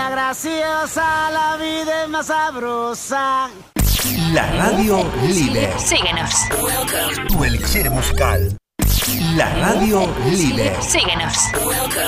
sea graciosa, la vida es más sabrosa. La radio líder. Síguenos. Tu elixir musical. La radio líder. Síguenos.